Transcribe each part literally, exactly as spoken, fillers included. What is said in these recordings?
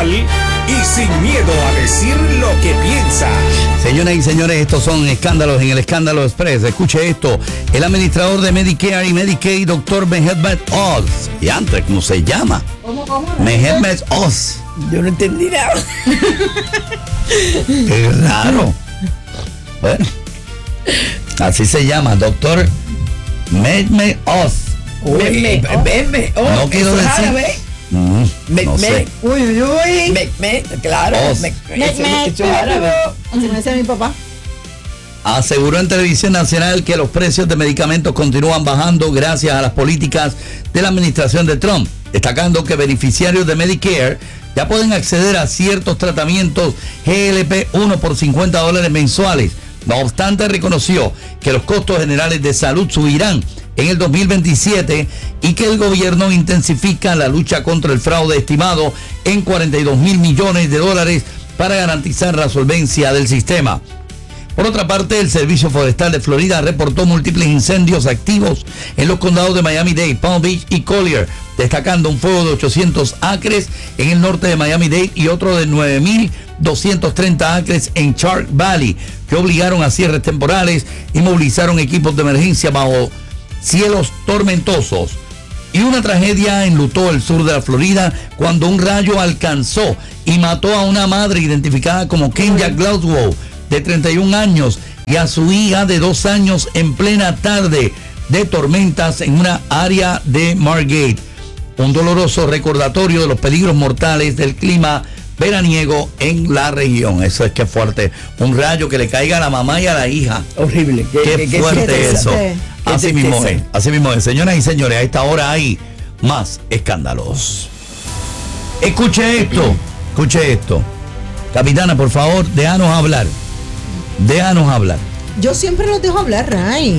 profesional y sin miedo a decir lo que piensa. Señoras y señores, estos son escándalos en el Escándalo Express. Escuche esto. El administrador de Medicare y Medicaid, doctor Mehmet Oz. Y antes, ¿cómo se llama? ¿Cómo, cómo? Mehmet Oz. Yo no entendí nada. Qué raro. Bueno, así se llama, doctor Mehmet Oz. Meme, meme, oh, No quiero ¿eso es decir- árabe? Mm, Me, no me, sé. Uy, uy, uy. me, me, claro. Oz. Me, Me- eso, me- eso es árabe. Así me decía mi papá. Aseguró en Televisión Nacional que los precios de medicamentos continúan bajando gracias a las políticas de la administración de Trump, destacando que beneficiarios de Medicare ya pueden acceder a ciertos tratamientos G L P uno por cincuenta dólares mensuales. No obstante, reconoció que los costos generales de salud subirán en el dos mil veintisiete y que el gobierno intensifica la lucha contra el fraude estimado en cuarenta y dos mil millones de dólares para garantizar la solvencia del sistema. Por otra parte, el Servicio Forestal de Florida reportó múltiples incendios activos en los condados de Miami-Dade, Palm Beach y Collier, destacando un fuego de ochocientos acres en el norte de Miami-Dade y otro de nueve mil doscientos treinta acres en Shark Valley, que obligaron a cierres temporales y movilizaron equipos de emergencia bajo cielos tormentosos. Y una tragedia enlutó el sur de la Florida cuando un rayo alcanzó y mató a una madre identificada como Kenya Glasgow, de treinta y un años, y a su hija de dos años en plena tarde de tormentas en una área de Margate. Un doloroso recordatorio de los peligros mortales del clima veraniego en la región. Eso es que fuerte. Un rayo que le caiga a la mamá y a la hija. Horrible. Qué, qué fuerte tristeza. eso. Qué Así tristeza. mismo es. Así mismo es. Señoras y señores, a esta hora hay más escándalos. Escuche esto. Escuche esto. Capitana, por favor, déjanos hablar. Déjanos hablar. Yo siempre los dejo hablar, Ray.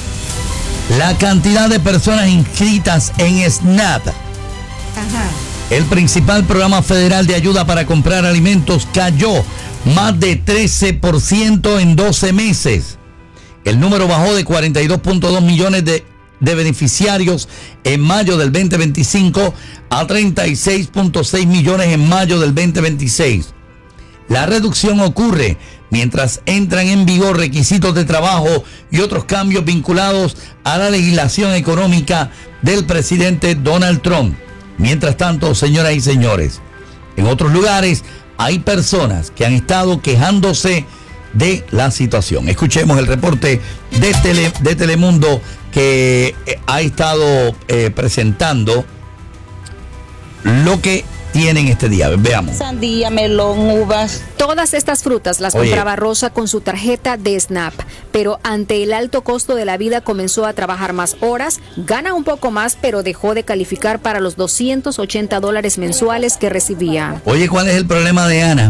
La cantidad de personas inscritas en SNAP, Ajá. el principal programa federal de ayuda para comprar alimentos, cayó más de trece por ciento en doce meses. El número bajó de cuarenta y dos punto dos millones de, de beneficiarios en mayo del veinte veinticinco a treinta y seis punto seis millones en mayo del veinte veintiséis. La reducción ocurre mientras entran en vigor requisitos de trabajo y otros cambios vinculados a la legislación económica del presidente Donald Trump. Mientras tanto, señoras y señores, en otros lugares hay personas que han estado quejándose de la situación. Escuchemos el reporte de, Tele, de Telemundo que eh, ha estado eh, presentando lo que tienen este día. Veamos. Sandía, melón, uvas. Todas estas frutas las Oye. compraba Rosa con su tarjeta de SNAP, pero ante el alto costo de la vida comenzó a trabajar más horas, gana un poco más, pero dejó de calificar para los doscientos ochenta dólares mensuales que recibía. Oye, ¿cuál es el problema de Ana?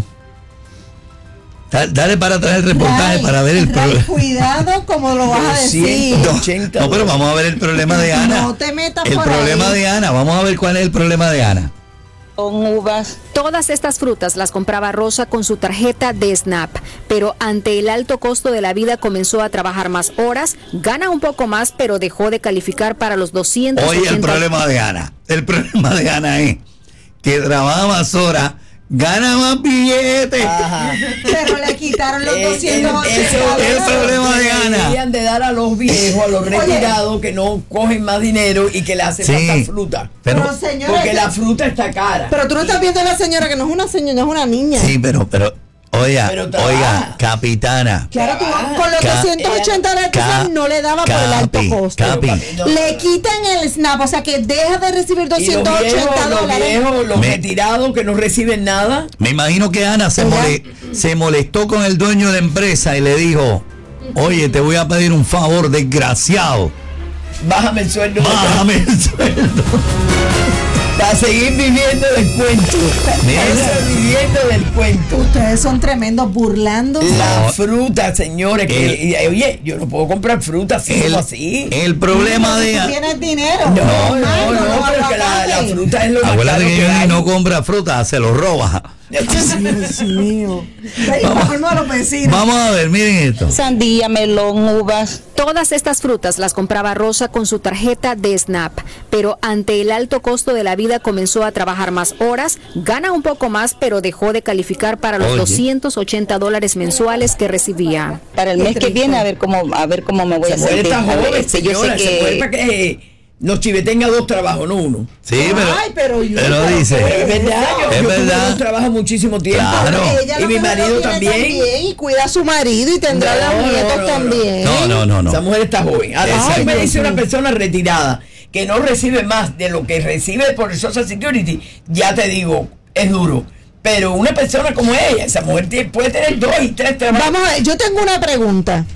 Da- Dale para atrás el reportaje Ray, para ver el Ray, problema. cuidado como lo vas a decir. No, ochenta no, pero vamos a ver el problema de Ana. No te metas El por problema ahí. de Ana. Vamos a ver cuál es el problema de Ana. Con uvas. Todas estas frutas las compraba Rosa con su tarjeta de SNAP, pero ante el alto costo de la vida comenzó a trabajar más horas, gana un poco más, pero dejó de calificar para los doscientos ochenta. Oye, el problema de Ana. El problema de Ana es que trabaja más horas, gana más billetes. Ajá. Pero le quitaron los Eh, doscientos. eh, eso es el problema de Ana. Deberían de dar a los viejos, a los retirados que no cogen más dinero y que le hace Sí, falta fruta. pero, Pero señora, Porque ese- la fruta está cara. pero tú no estás viendo a la señora que no es una señora, no es una niña. sí, pero, pero, oiga, Pero trabaja. oiga, capitana. Claro, tú, Ah, con los Ca- doscientos ochenta dólares Ca- no le daba por el alto Capi, costo. Capi. No. Le quitan el SNAP, o sea que deja de recibir Y los doscientos viejos, ochenta los dólares. viejos, los Me- retirados que no reciben nada. Me imagino que Ana se, Mira. mole- se molestó con el dueño de la empresa y le dijo, oye, te voy a pedir un favor, desgraciado. Bájame el sueldo. Bájame el sueldo. Para seguir viviendo del cuento. Mira. Eso es viviendo del cuento. Ustedes son tremendos burlando. La No. fruta, señores, que, El- y- oye, yo no puedo comprar fruta así El, como así. el problema de... Tú tienes dinero. No, no, Ay, no, pero que la, la aguacate. fruta es lo más Acuérdate caro que que Johnny hay. no compra fruta, se lo roba. Dios mío. Vamos, a los vecinos. vamos a ver, miren esto. Sandía, melón, uvas. Todas estas frutas las compraba Rosa con su tarjeta de SNAP, pero ante el alto costo de la vida comenzó a trabajar más horas, gana un poco más, pero dejó de calificar para los Oye. doscientos ochenta dólares mensuales que recibía. Para el Qué mes que triste. viene a ver cómo a ver cómo me voy a Esa mujer sentir. está A ver, joven, este, yo sé señora, esa mujer que para que eh, los chives tenga dos trabajos, no uno. Sí, pero, Ay, pero yo- pero Pero es dice, verdad, yo, Es yo tuve verdad. dos trabajos muchísimo tiempo. Claro. Ella Y lo mi que lo marido tiene también. Y cuida a su marido y tendrá No, las no, nietas no, no. también. no, no, no, no. Esa mujer está joven. Ahora, Exacto. si me Dios dice una mío. persona retirada que no recibe más de lo que recibe por el Social Security, ya te digo, es duro. Pero una persona como ella, esa mujer tiene- puede tener dos y tres trabajos. Vamos a ver, yo tengo una pregunta.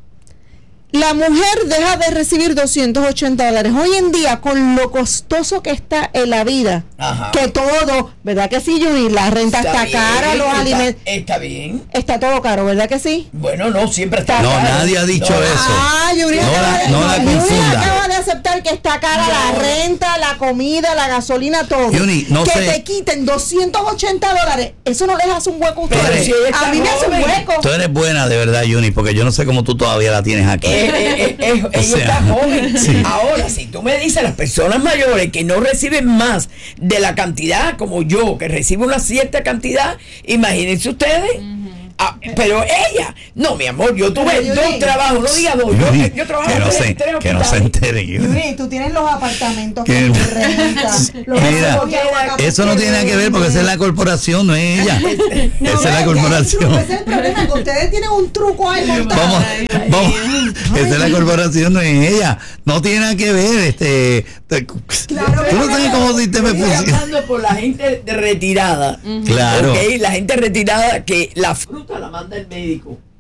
La mujer deja de recibir doscientos ochenta dólares. Hoy en día, con lo costoso que está en la vida, Ajá. que todo, ¿verdad que sí, Yuri? La renta está, bien, cara, los está- alimentos, Está bien. está todo caro, ¿verdad que sí? Bueno, no, siempre está No, caro. nadie ha dicho No, eso. Ah, Yuri, No acaba, la- de, no la Yuri confunda. acaba de aceptar que está cara la No. renta, la comida, la gasolina, todo. Yuri, no que sé. te quiten doscientos ochenta dólares, eso no les hace un hueco a Pero ustedes. si ella está A mí me hace un joven. hueco. Tú eres buena de verdad, Juni, porque yo no sé cómo tú todavía la tienes aquí. Eh, eh, eh, eh, ella sea, está joven. sí. Ahora, si tú me dices las personas mayores que no reciben más de la cantidad como yo, que recibo una cierta cantidad, imagínense ustedes. Ah, pero ella, no, mi amor, yo tuve Pero, dos Yuri. trabajos, no diga dos, yo, Yuri, yo trabajo que no en se, tres, tres que no se hospitales. entere, Yuri. Yuri, tú tienes los apartamentos Que- con tu renta, los Mira, recibos de agua, eso no tiene nada que ver porque esa es la corporación, no es ella. No, Esa es la ves que corporación. Ese es el problema, que ustedes tienen un truco ahí montado. Vamos, vamos. Esa es la corporación, no es ella. No tiene nada que ver, este. te- Claro, Tú no sabes cómo el sistema Estoy funciona. hablando por la gente de retirada. Claro. Ok, la gente retirada que la fruta la manda el médico.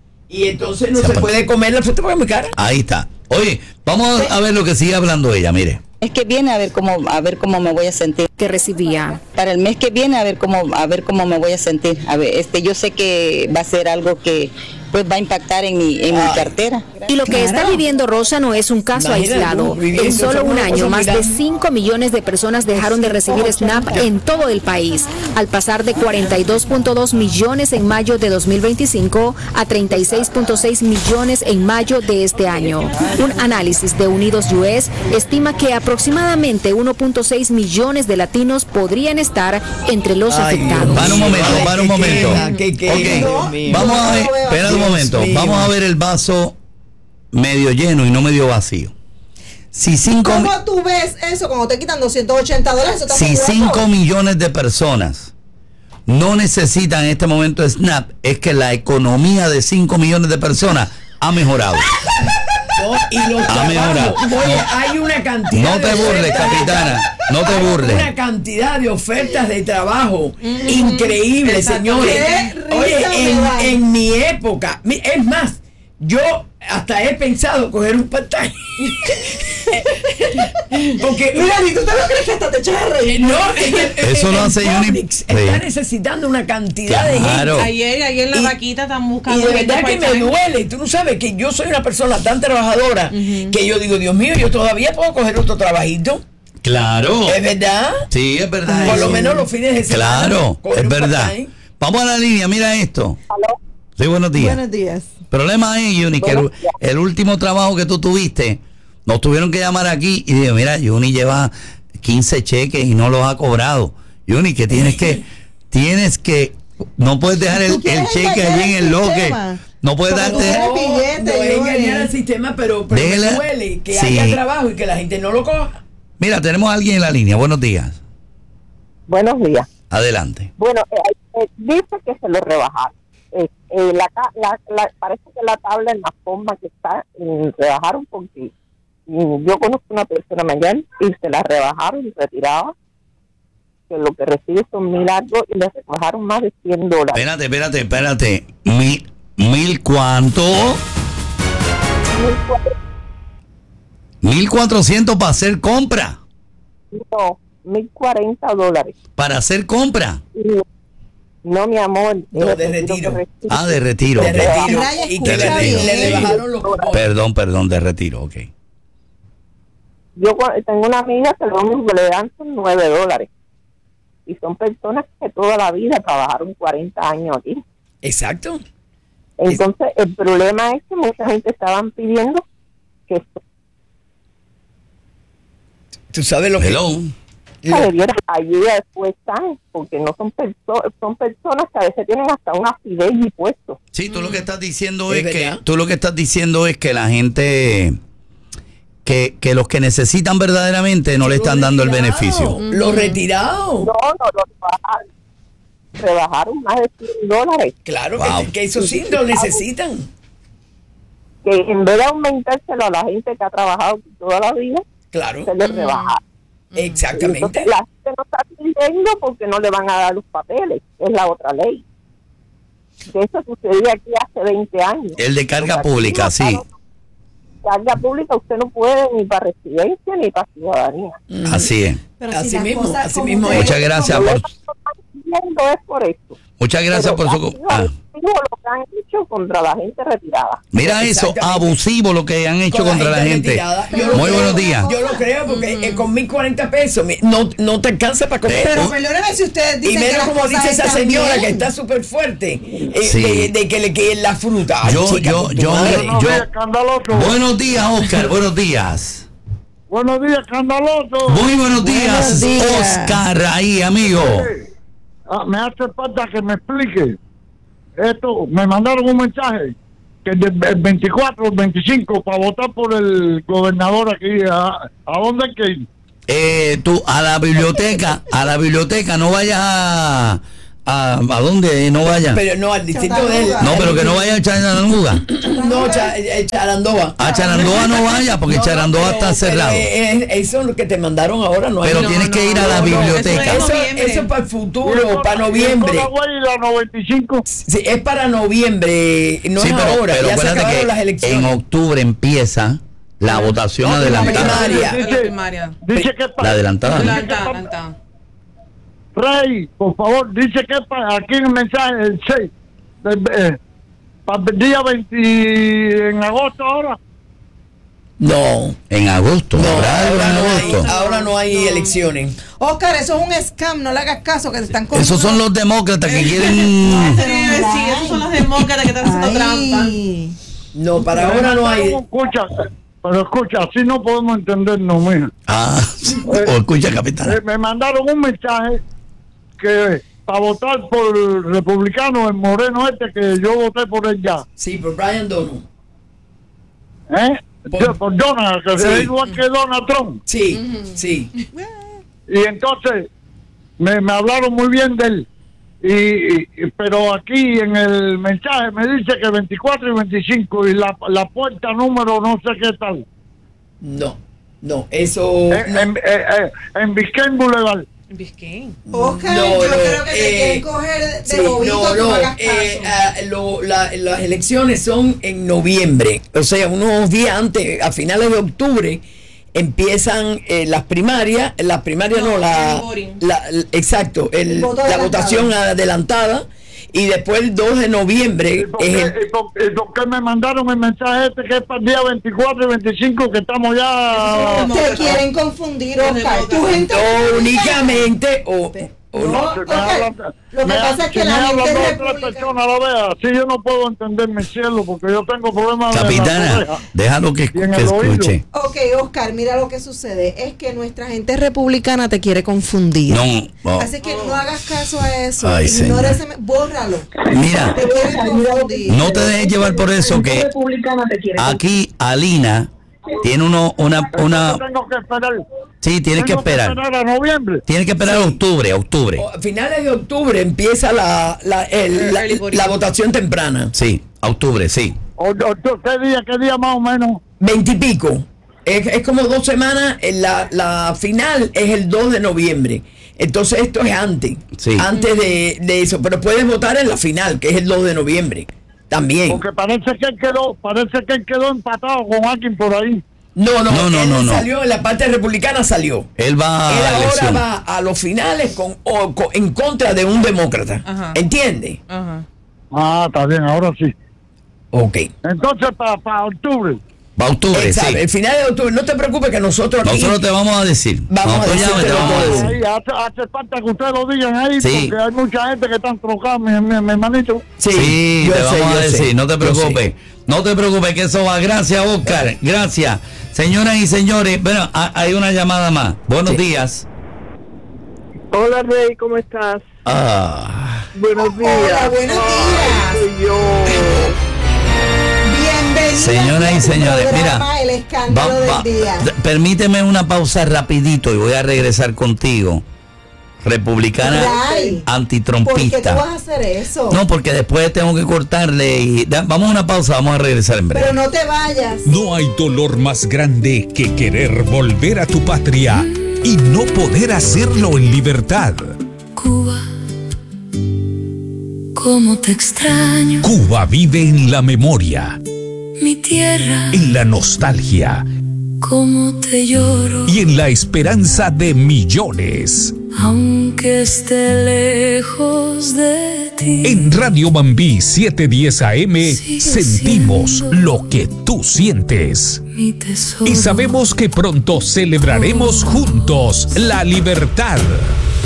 Y entonces no Se se pone- puede comer la fruta porque es muy cara. Ahí está. Oye, vamos a ver lo que sigue hablando ella, mire. Es que viene a ver cómo a ver cómo me voy a sentir. Que recibía. Para el mes que viene a ver cómo a ver cómo me voy a sentir. A ver, este yo sé que va a ser algo que pues va a impactar en mi en mi Ay. cartera. Y lo que está viviendo Rosa no es un caso Imagínate aislado. tú, viviendo En solo esa un cosa año, más de mirando. cinco millones de personas dejaron de recibir SNAP en todo el país, al pasar de cuarenta y dos punto dos millones en mayo de dos mil veinticinco a treinta y seis punto seis millones en mayo de este año. Un análisis de Unidos U S estima que aproximadamente uno punto seis millones de latinos podrían estar entre los Ay, afectados. Para un momento, Ay, para un qué momento. queja, qué queja, Ok, Dios mío. vamos a ver, Yo no lo veo espera así. un momento. Dios mío. Vamos a ver el vaso medio lleno y no medio vacío. Si cinco, ¿Cómo tú ves eso cuando te quitan doscientos ochenta dólares? Eso está si muy guapo. cinco millones de personas no necesitan en este momento SNAP, es que la economía de cinco millones de personas ha mejorado. No, y los Ah, trabajos, mejora. oye, No. hay una cantidad No te de burles, ofertas de capitana, tra- no te hay burles. Una cantidad de ofertas de trabajo increíble, señores. Qué risa Oye, me en, da. en mi época, mi- es más, yo hasta he pensado coger un part-time. Porque Mira, ni tú te lo crees que hasta te echas a reír. no, es que- Eso lo en hace Uni- Publix Sí. está necesitando una cantidad de Claro. gente. Ayer, ayer en la Y- vaquita están Y buscando de gente verdad que me part-time. duele. Tú no sabes que yo soy una persona tan trabajadora que yo digo, Dios mío, yo todavía puedo coger otro trabajito. Claro. ¿Es verdad? Sí, es verdad. Por lo eso. menos los fines de semana. Claro, coger es un verdad. part-time. Vamos a la línea, mira esto. Sí, buenos días. Buenos días. Problema es, Juni, que el, el último trabajo que tú tuviste, nos tuvieron que llamar aquí y dije, mira, Juni lleva quince cheques y no los ha cobrado. Juni, que tienes que, tienes que, no puedes dejar el, ¿Tú quieres el cheque engañar allí en al el loque. sistema? No puedes Pero darte. no, billete, no es Yuri. engañar al sistema, pero, pero me Déjela- duele que Sí. haya trabajo y que la gente no lo coja. Mira, tenemos a alguien en la línea. Buenos días. Buenos días. Adelante. Bueno, eh, eh, dice que se lo rebajaron. Eh, eh, la, ca- la, la- parece que la tabla en la forma que está, eh, rebajaron porque mm, yo conozco una persona mayor y se la rebajaron y retiraba, que lo que recibe son mil algo y le rebajaron más de cien dólares. Espérate, espérate, espérate. Mil, mil cuánto? Mil cuatrocientos para hacer compra. No, mil cuarenta dólares. Para hacer compra. Y- No, mi amor. No, es de el retiro. que recibe. Ah, de retiro. De ok. retiro. Raya, Y que escucha le, bien. le rebajaron los cupones. Perdón, perdón, de retiro, ok. Yo cu- tengo una amiga que lo único que le dan son nueve dólares. y son personas que toda la vida trabajaron cuarenta años aquí. Exacto. Entonces, el problema es que mucha gente estaban pidiendo que Tú sabes lo que... Hello. le diera ayuda después, ¿sabes? Porque no son personas, son personas que a veces tienen hasta una fidei puesto. Sí, tú lo que estás diciendo Es es, que verdad. tú lo que estás diciendo es que la gente que, que los que necesitan verdaderamente no le están dando el beneficio. Los retirados. No, no, lo rebajaron, rebajaron más de cien dólares. Claro Wow. que, que eso sí lo necesitan. Que en vez de aumentárselo a la gente que ha trabajado toda la vida, Claro. se les rebajaron. Exactamente. Entonces la gente no está pidiendo porque no le van a dar los papeles, es la otra ley. Que eso sucedía aquí hace veinte años. El de carga Porque aquí pública, no sí. está- Carga pública usted no puede ni para residencia ni para ciudadanía. Así es. Pero Así las mismo, cosas así como mismo que- es. Muchas gracias Lo por, que están pidiendo es por esto. muchas gracias Pero por ha su... sido ah. abusivo lo que han hecho contra la gente retirada. Mira eso, Exactamente. abusivo lo que han hecho Con contra la gente. retirada. Yo lo Muy creo, buenos días. Yo lo creo porque eh, con mil cuarenta pesos mi- no, no te alcanza para comer. Pero Oh. perdóneme si ustedes Y dicen que menos las como cosas dice esa están señora bien. que está súper fuerte, eh, Sí. de, de que le queden la fruta. Ay, Yo, chica, yo, por tu yo, madre. yo. escandaloso. Buenos días, Oscar. Buenos días. Buenos días, escandaloso. Muy buenos días, Buenos días. Oscar, ahí, amigo. Ah, me hace falta que me explique. Esto, me mandaron un mensaje que del el veinticuatro, el veinticinco, para votar por el gobernador aquí. ¿A, a dónde hay que ir? Eh, tú, a la biblioteca, a la biblioteca, no vayas a... ¿A, a dónde? No vayas. Pero no, al distrito de él. No, pero que no vayas a Charanduga. No, Cha- eh, Charandoa. A Charandoa no vayas, porque No, no, Charandoa pero- está pero, cerrado. eh, eh, eso es lo que te mandaron ahora, no hay Pero no, tienes que no, ir a la no, no, biblioteca. Eso, eso es para el futuro, para noviembre. Y la noventa y cinco. Sí, es para noviembre, no Sí, es pero, ahora. pero Ya se acuérdate acabaron que las elecciones. en octubre empieza la votación No, la adelantada. primaria. Dice, La primaria. dice que La adelantada. ¿no? Adelanta, adelanta. Rey, por favor, dice que pa- aquí en el mensaje, el seis, del, eh, para el día veinte en agosto ahora. No, En agosto. no, ¿habrá algo ahora en no, agosto? hay, ahora no hay elecciones. Oscar, eso es un scam, no le hagas caso, que te están cogiendo. Esos son los demócratas que quieren... Sí, esos son los demócratas que están haciendo trampa. Ay. No, para ahora no hay. Escucha, pero escucha, así no podemos entendernos, mija. Ah, o escucha, capitán. Eh, me mandaron un mensaje que para votar por el republicano, el moreno este, que yo voté por él ya. Sí, por Brian Dono. ¿Eh? Por- Yo, por Donald, que Sí. es igual que Donald Trump. Sí, sí. Y entonces me, me hablaron muy bien de él. Y, y- pero aquí en el mensaje me dice que veinticuatro y veinticinco y la, la puerta número no sé qué tal. No, no, eso. En, no. en, eh, eh, en Biscayne Boulevard. Biscayne. Oscar, No, yo no, creo que te eh, quieren coger de Sí, bobito, no, que no no, hagas eh, caso. ah, lo- la- las elecciones son en noviembre, o sea, unos días antes, a finales de octubre, empiezan eh, las primarias, las primarias no, No, la, el voting. la- el- exacto, el- El voto la adelantado. votación adelantada, y después el dos de ¿Y noviembre por, es qué, el, y por- y por qué me mandaron el mensaje este que es para el día veinticuatro y veinticinco que estamos ya... Esos son Te quieren confundir, Los Oscar. Tu demócratas. gente o únicamente o, o No, no. Si me Oscar, hablan- lo que me- pasa es que si la me gente hablan dos o tres republicana- personas a la vez, así yo no puedo entender mi cielo porque yo tengo problemas de la Capitana, oreja. déjalo que, Y en que el oído. escuche. Ok, Oscar, mira lo que sucede. Es que nuestra gente republicana te quiere confundir. No, no. Así que no hagas caso a eso. Ay, Ignora señor. ese, bórralo. Mira, Te quieren confundir. no te dejes llevar por eso que aquí Alina tiene uno, una, una, Entonces tengo que esperar. sí, tienes que tengo esperar. esperar a noviembre. Tienes que esperar a octubre, a octubre. O a finales de octubre empieza la, la, el- la- Early voting. la votación temprana. Sí, a octubre, sí. O, o- ¿Qué día, qué día más o menos? Veintipico. Es, es como dos semanas. eh, La, la final es el dos de noviembre. Entonces esto es antes. Sí. Antes de, de eso. Pero puedes votar en la final, que es el dos de noviembre. También. Porque parece que él quedó, parece que él quedó empatado con alguien por ahí. No, no, No, no, él no, no. salió en la parte republicana, salió. Él va Él a ahora elección. va a los finales con, o- con- en contra de un demócrata. Ajá. ¿Entiende? Ajá. Ah, está bien, ahora sí. Ok. Entonces, para octubre. Va octubre, Exacto, sí. el final de octubre. No te preocupes que nosotros aquí Nosotros te vamos a decir. Vamos a Nosotros ya decirte te lo vamos a todo. decir. Ahí, hace, hace falta que ustedes lo digan ahí, Sí. porque hay mucha gente que están trocando, mi, mi, mi hermanito. Sí, Sí, yo te sé, vamos yo a sé, decir, no te yo preocupes. sé. No te preocupes que eso va. Gracias, Oscar. Gracias. Señoras y señores, bueno, ha- hay una llamada más. Buenos Sí. días. Hola Rey, ¿cómo estás? Ah, Buenos días. Hola, buenos días. Ay, soy yo. Bienvenida Señoras y a tu señores, programa, mira, El va- escándalo va- del día. d- permíteme una pausa rapidito y voy a regresar contigo. Republicana Ray, ¿por qué tú antitrompista. vas a hacer eso? No, porque después tengo que cortarle y da- vamos a una pausa, vamos a regresar en breve. Pero no te vayas. No hay dolor más grande que querer volver a tu patria y no poder hacerlo en libertad. Cuba, cómo te extraño, Cuba vive en la memoria, mi tierra, en la nostalgia cómo te lloro, y en la esperanza de millones. aunque esté lejos de ti. En Radio Mambí setecientos diez A M Sigue sentimos siendo lo que tú sientes. Mi tesoro. Y sabemos que pronto celebraremos juntos la libertad.